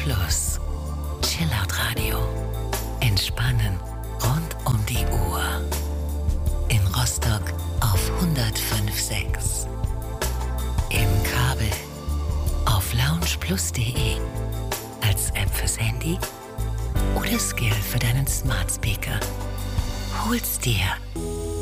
Plus. Chillout Radio. Entspannen rund um die Uhr. In Rostock auf 105.6. Im Kabel auf loungeplus.de. Als App fürs Handy oder Skill für deinen Smart Speaker. Hol's dir